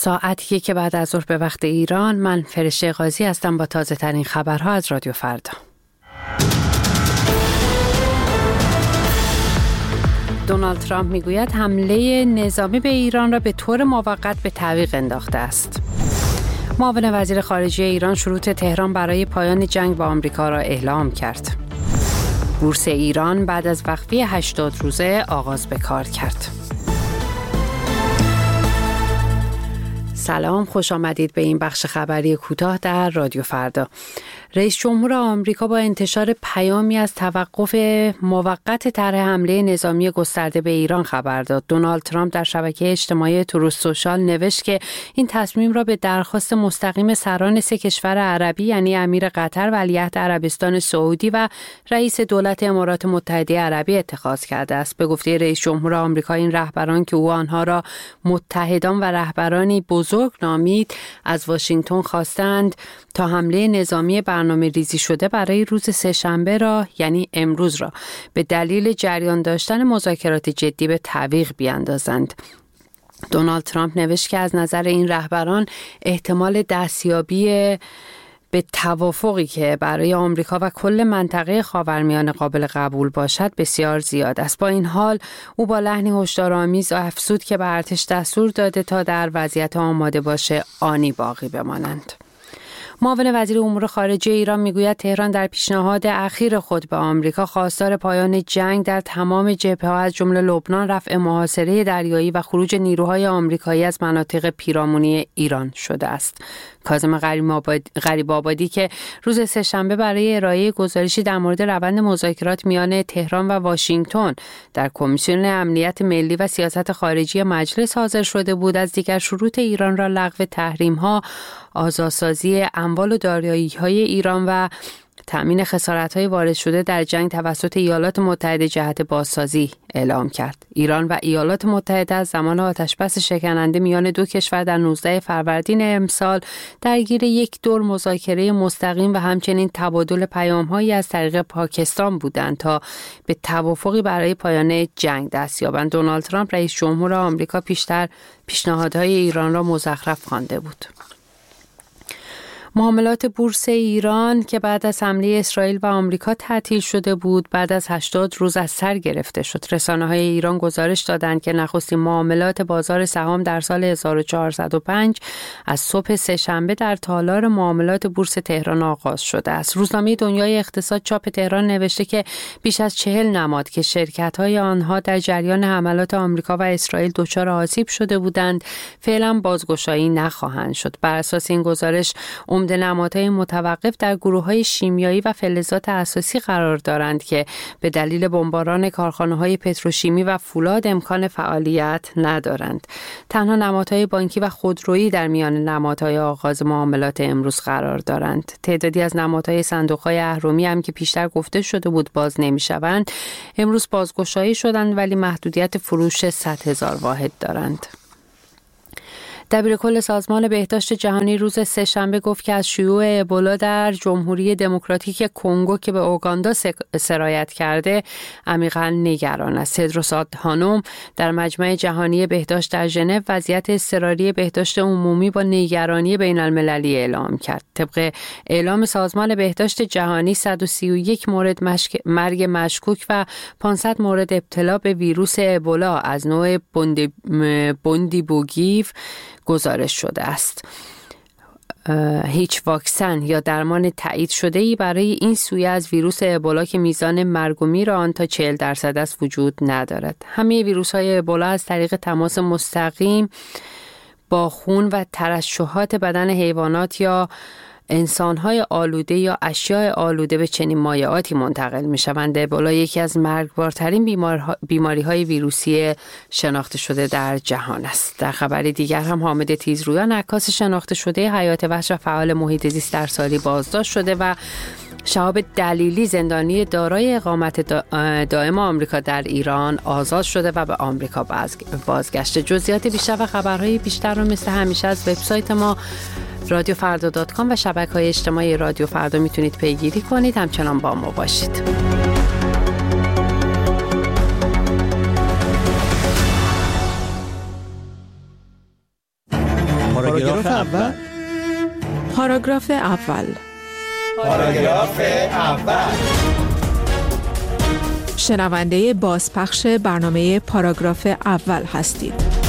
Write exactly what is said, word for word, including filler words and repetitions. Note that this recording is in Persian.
ساعتیه که بعد از ظهر به وقت ایران. من فرشته قاضی هستم با تازه ترین خبرها از رادیو فردا. دونالد ترامپ میگوید حمله نظامی به ایران را به طور موقت به تعویق انداخته است. معاون وزیر خارجه ایران شروط تهران برای پایان جنگ با آمریکا را اعلام کرد. بورس ایران بعد از وقفه هشتاد روزه آغاز به کار کرد. سلام، خوش آمدید به این بخش خبری کوتاه در رادیو فردا. رئیس جمهور آمریکا با انتشار پیامی از توقف موقت طرح حمله نظامی گسترده به ایران خبر داد. دونالد ترامپ در شبکه اجتماعی تروث سوشال نوشت که این تصمیم را به درخواست مستقیم سران سه کشور عربی یعنی امیر قطر، ولیعهد عربستان سعودی و رئیس دولت امارات متحده عربی اتخاذ کرده است. به گفته رئیس جمهور آمریکا، این رهبران که او آنها را متحدان و رهبرانی بزرگ نامید، از واشنگتن خواستند تا حمله نظامی برنامه ریزی شده برای روز سه‌شنبه را یعنی امروز را به دلیل جریان داشتن مذاکرات جدی به تعویق بیاندازند. دونالد ترامپ نوشت که از نظر این رهبران احتمال دستیابی به توافقی که برای آمریکا و کل منطقه خاورمیانه قابل قبول باشد بسیار زیاد است. با این حال او با لحنی هشدارآمیز افزود که به ارتش دستور داده تا در وضعیت آماده باشه آنی باقی بمانند. معاون وزیر امور خارجه ایران میگوید تهران در پیشنهاد اخیر خود به آمریکا خواستار پایان جنگ در تمام جبهه‌ها از جمله لبنان، رفع محاصره دریایی و خروج نیروهای آمریکایی از مناطق پیرامونی ایران شده است. کاظم غریب‌آبادی که روز سه‌شنبه برای ارائه گزارشی در مورد روند مذاکرات میان تهران و واشنگتن در کمیسیون امنیت ملی و سیاست خارجی مجلس حاضر شده بود، از دیگر شروط ایران را لغو تحریم‌ها، آزادسازی اموال و دارایی‌های ایران و تأمین خسارت‌های وارد شده در جنگ توسط ایالات متحده جهت بازسازی اعلام کرد. ایران و ایالات متحده از زمان آتشبس شکننده میان دو کشور در نوزدهم فروردین امسال درگیر یک دور مذاکره مستقیم و همچنین تبادل پیام‌هایی از طریق پاکستان بودند تا به توافقی برای پایان جنگ دست یابند. دونالد ترامپ رئیس جمهور آمریکا پیشتر پیشنهادهای ایران را مزخرف خوانده بود. معاملات بورس ایران که بعد از حمله اسرائیل و آمریکا تعطیل شده بود، بعد از هشتاد روز از سر گرفته شد. رسانه‌های ایران گزارش دادند که نخستین معاملات بازار سهام در سال هزار و چهارصد و پنج از صبح سه‌شنبه در تالار معاملات بورس تهران آغاز شده است. روزنامه دنیای اقتصاد چاپ تهران نوشته که بیش از چهل نماد که شرکت‌های آنها در جریان حملات آمریکا و اسرائیل دچار آسیب شده بودند، فعلا بازگشایی نخواهند شد. بر اساس این گزارش عمده نمادهای متوقف در گروه‌های شیمیایی و فلزات اساسی قرار دارند که به دلیل بمباران کارخانه‌های پتروشیمی و فولاد امکان فعالیت ندارند. تنها نمادهای بانکی و خودرویی در میان نمادهای آغاز معاملات امروز قرار دارند. تعدادی از نمادهای صندوق‌های اهرمی هم که پیشتر گفته شده بود باز نمی‌شوند، امروز بازگشایی شدند ولی محدودیت فروش صد هزار واحد دارند. دبیرکل سازمان بهداشت جهانی روز سه‌شنبه گفت که از شیوع ابولا در جمهوری دموکراتیک کنگو که به اوگاندا سرایت کرده عمیقاً نگران است. تدروس آدهانوم در مجمع جهانی بهداشت در ژنو وضعیت اضطراری بهداشت عمومی با نگرانی بین المللی اعلام کرد. طبق اعلام سازمان بهداشت جهانی صد و سی و یک مورد مشک... مرگ مشکوک و پانصد مورد ابتلا به ویروس ابولا از نوع بوندی... بوندیبوگیو گزارش شده است. هیچ واکسن یا درمان تایید شده‌ای برای این سویه از ویروس ابولا که میزان مرگ و میر آن تا چهل درصد است وجود ندارد. همه ویروس‌های ابولا از طریق تماس مستقیم با خون و ترشحات بدن حیوانات یا انسان‌های آلوده یا اشیاء آلوده به چنین مایعاتی منتقل می‌شوند. ابولا یکی از مرگبارترین بیماری‌های ویروسی شناخته شده در جهان است. در خبر دیگر هم حامد تیزرویان، عکاس شناخته شده حیات وحش و فعال محیط زیست در سالی بازداشت شده و شهاب دلیلی زندانی دارای اقامت دائم آمریکا در ایران آزاد شده و به آمریکا بازگشته. جزئیات بیشتر و خبرهای بیشتر رو مثل همیشه از وبسایت ما رادیو فردا دات کام و شبکه‌های اجتماعی رادیو فردا میتونید پیگیری کنید. همچنان با ما باشید. پاراگراف اول. پاراگراف اول. پاراگراف اول. شنونده بازپخش برنامه پاراگراف اول هستید.